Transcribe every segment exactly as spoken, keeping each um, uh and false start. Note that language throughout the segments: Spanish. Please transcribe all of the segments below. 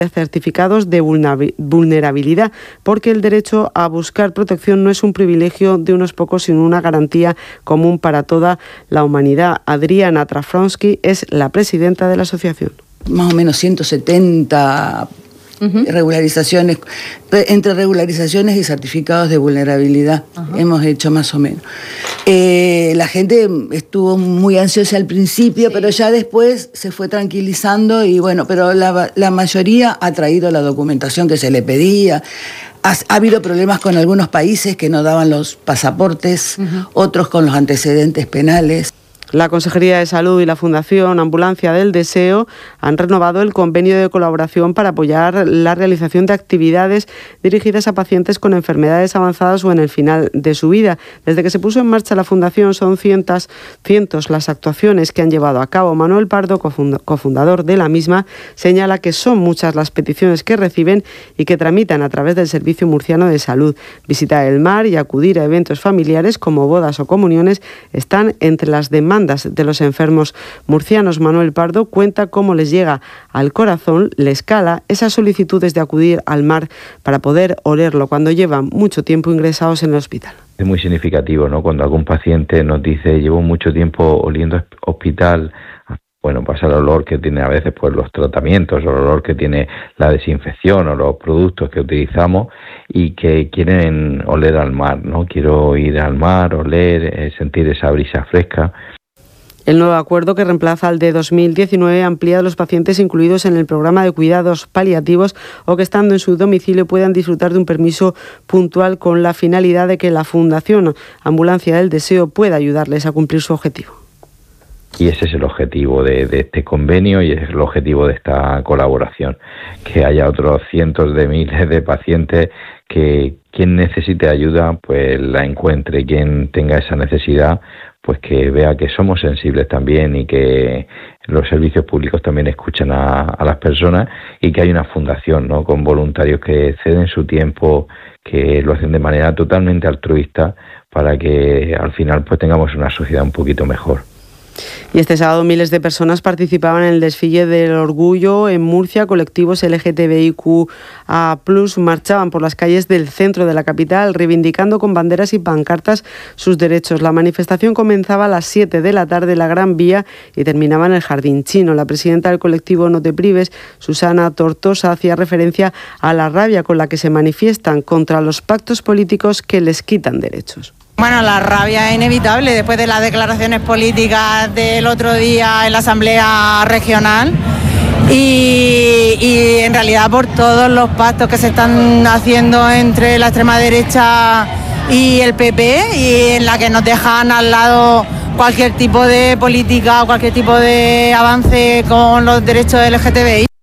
certificados de vulnerabilidad, porque el derecho a buscar protección no es un privilegio de unos pocos, sino una garantía común para toda la humanidad. Adriana Trafronsky es la presidenta de la asociación. Más o menos ciento setenta Uh-huh. regularizaciones, entre regularizaciones y certificados de vulnerabilidad, uh-huh. hemos hecho más o menos. Eh, la gente estuvo muy ansiosa al principio, sí. pero ya después se fue tranquilizando y bueno, pero la, la mayoría ha traído la documentación que se le pedía. Ha, ha habido problemas con algunos países que no daban los pasaportes, uh-huh. otros con los antecedentes penales. La Consejería de Salud y la Fundación Ambulancia del Deseo han renovado el convenio de colaboración para apoyar la realización de actividades dirigidas a pacientes con enfermedades avanzadas o en el final de su vida. Desde que se puso en marcha la Fundación son cientos, cientos las actuaciones que han llevado a cabo. Manuel Pardo, cofundador de la misma, señala que son muchas las peticiones que reciben y que tramitan a través del Servicio Murciano de Salud. Visitar el mar y acudir a eventos familiares como bodas o comuniones están entre las demandas de los enfermos murcianos. Manuel Pardo cuenta cómo les llega al corazón, les cala esas solicitudes de acudir al mar para poder olerlo cuando llevan mucho tiempo ingresados en el hospital. Es muy significativo, ¿no? Cuando algún paciente nos dice llevo mucho tiempo oliendo hospital, bueno, pasa el olor que tiene a veces pues los tratamientos, o el olor que tiene la desinfección o los productos que utilizamos y que quieren oler al mar, ¿no? Quiero ir al mar, oler, eh, sentir esa brisa fresca. El nuevo acuerdo, que reemplaza al de dos mil diecinueve, amplía a los pacientes incluidos en el programa de cuidados paliativos o que estando en su domicilio puedan disfrutar de un permiso puntual con la finalidad de que la Fundación Ambulancia del Deseo pueda ayudarles a cumplir su objetivo. Y ese es el objetivo de, de este convenio y es el objetivo de esta colaboración, que haya otros cientos de miles de pacientes que quien necesite ayuda pues la encuentre, quien tenga esa necesidad pues que vea que somos sensibles también y que los servicios públicos también escuchan a, a las personas y que hay una fundación, ¿no?, con voluntarios que ceden su tiempo, que lo hacen de manera totalmente altruista para que al final pues tengamos una sociedad un poquito mejor. Y este sábado miles de personas participaban en el desfile del orgullo en Murcia. Colectivos L G T B I Q A plus, marchaban por las calles del centro de la capital reivindicando con banderas y pancartas sus derechos. La manifestación comenzaba a las siete de la tarde en la Gran Vía y terminaba en el Jardín Chino. La presidenta del colectivo No Te Prives, Susana Tortosa, hacía referencia a la rabia con la que se manifiestan contra los pactos políticos que les quitan derechos. Bueno, la rabia es inevitable después de las declaraciones políticas del otro día en la Asamblea Regional y, y en realidad por todos los pactos que se están haciendo entre la extrema derecha y el P P y en la que nos dejan al lado cualquier tipo de política o cualquier tipo de avance con los derechos L G T B I.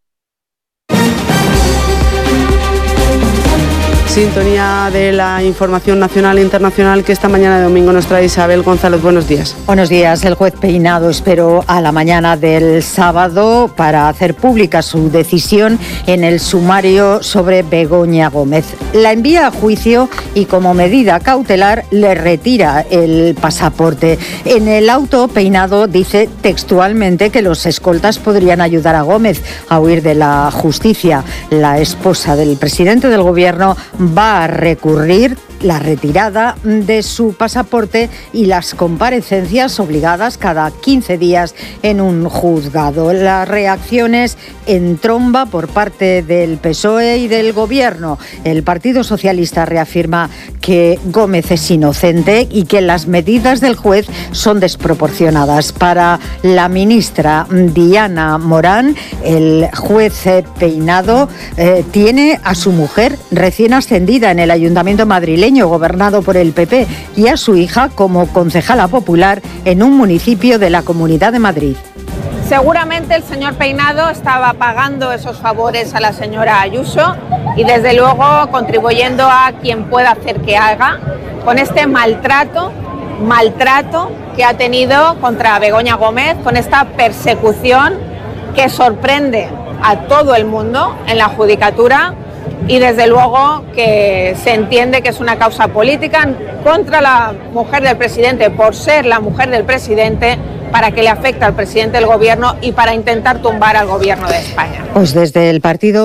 Sintonía de la información nacional e internacional que esta mañana de domingo nos trae Isabel González. Buenos días. Buenos días. El juez Peinado esperó a la mañana del sábado para hacer pública su decisión en el sumario sobre Begoña Gómez. La envía a juicio y como medida cautelar le retira el pasaporte. En el auto, Peinado dice textualmente que los escoltas podrían ayudar a Gómez a huir de la justicia. La esposa del presidente del gobierno va a recurrir la retirada de su pasaporte y las comparecencias obligadas cada quince días en un juzgado. Las reacciones en tromba por parte del P S O E y del Gobierno. El Partido Socialista reafirma que Gómez es inocente y que las medidas del juez son desproporcionadas. Para la ministra Diana Morán, el juez Peinado eh, tiene a su mujer recién ascendida en el Ayuntamiento madrileño, gobernado por el P P, y a su hija como concejala popular en un municipio de la Comunidad de Madrid. Seguramente el señor Peinado estaba pagando esos favores a la señora Ayuso y desde luego contribuyendo a quien pueda hacer que haga con este maltrato, maltrato que ha tenido contra Begoña Gómez, con esta persecución que sorprende a todo el mundo en la judicatura. Y desde luego que se entiende que es una causa política contra la mujer del presidente por ser la mujer del presidente, para que le afecte al presidente del gobierno y para intentar tumbar al gobierno de España. Pues desde el partido